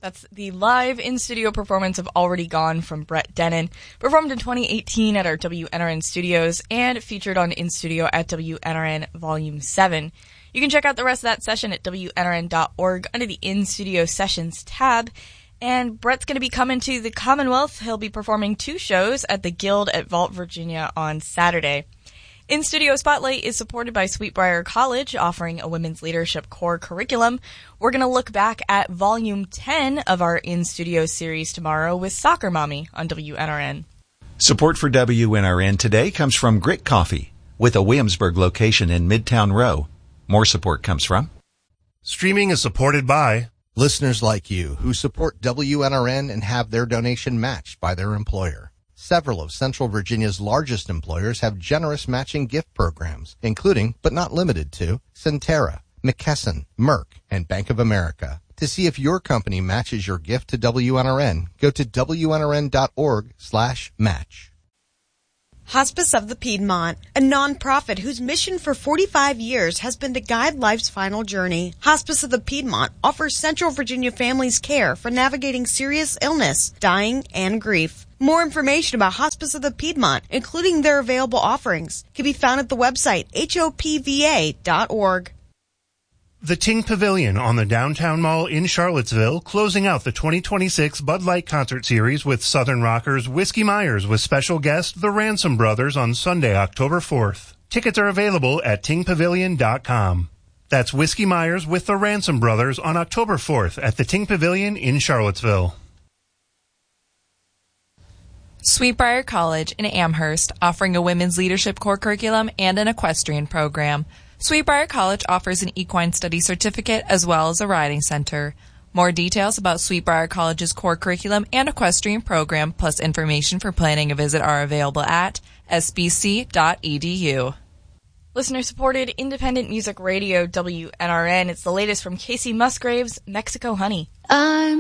That's the live in-studio performance of Already Gone from Brett Dennen, performed in 2018 at our WNRN studios and featured on In Studio at WNRN Volume 7. You can check out the rest of that session at WNRN.org under the In-Studio Sessions tab. And Brett's going to be coming to the Commonwealth. He'll be performing 2 shows at the Guild at Vault, Virginia on Saturday. In-Studio Spotlight is supported by Sweetbriar College, offering a women's leadership core curriculum. We're going to look back at Volume 10 of our In-Studio series tomorrow with Soccer Mommy on WNRN. Support for WNRN today comes from Grit Coffee, with a Williamsburg location in Midtown Row. More support comes from... Streaming is supported by... listeners like you who support WNRN and have their donation matched by their employer. Several of Central Virginia's largest employers have generous matching gift programs, including, but not limited to, Centera, McKesson, Merck, and Bank of America. To see if your company matches your gift to WNRN, go to WNRN.org/match. Hospice of the Piedmont, a nonprofit whose mission for 45 years has been to guide life's final journey. Hospice of the Piedmont offers Central Virginia families care for navigating serious illness, dying, and grief. More information about Hospice of the Piedmont, including their available offerings, can be found at the website hopva.org. The Ting Pavilion on the Downtown Mall in Charlottesville, closing out the 2026 Bud Light Concert Series with Southern rockers Whiskey Myers with special guest The Ransom Brothers on Sunday, October 4th. Tickets are available at tingpavilion.com. That's Whiskey Myers with The Ransom Brothers on October 4th at the Ting Pavilion in Charlottesville. Sweetbriar College in Amherst, offering a women's leadership core curriculum and an equestrian program. Sweetbriar College offers an equine study certificate as well as a riding center. More details about Sweetbriar College's core curriculum and equestrian program, plus information for planning a visit, are available at sbc.edu. Listener-supported independent music radio WNRN. It's the latest from Casey Musgraves, Mexico Honey.